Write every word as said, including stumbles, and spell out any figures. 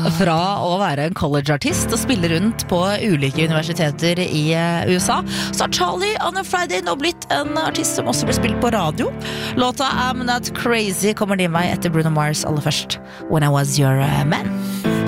Fra å være en college-artist og spille rundt på ulike universiteter i U S A, så har Charlie on a Friday nå blitt en artist som også blir spilt på radio. Låta I'm Not Crazy kommer din vei etter Bruno Mars aller først, When I Was Your Man.